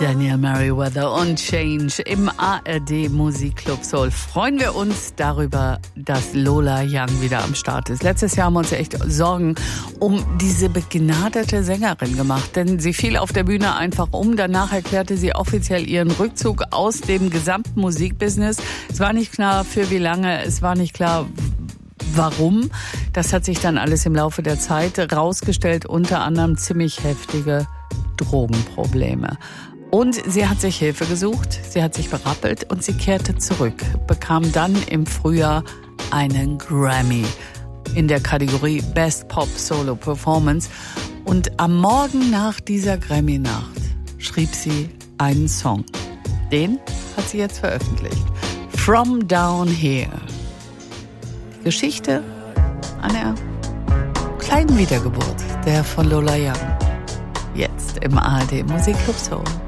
Daniel Merriweather und Change im ARD Musikclub Soul. Freuen wir uns darüber, dass Lola Young wieder am Start ist. Letztes Jahr haben wir uns ja echt Sorgen um diese begnadete Sängerin gemacht, denn sie fiel auf der Bühne einfach um. Danach erklärte sie offiziell ihren Rückzug aus dem gesamten Musikbusiness. Es war nicht klar, für wie lange, es war nicht klar, warum. Das hat sich dann alles im Laufe der Zeit rausgestellt, unter anderem ziemlich heftige Drogenprobleme. Und sie hat sich Hilfe gesucht, sie hat sich berappelt und sie kehrte zurück, bekam dann im Frühjahr einen Grammy in der Kategorie Best Pop Solo Performance. Und am Morgen nach dieser Grammy-Nacht schrieb sie einen Song. Den hat sie jetzt veröffentlicht. From Down Here. Die Geschichte einer kleinen Wiedergeburt, der von Lola Young. Jetzt im ARD Musikclub Soul.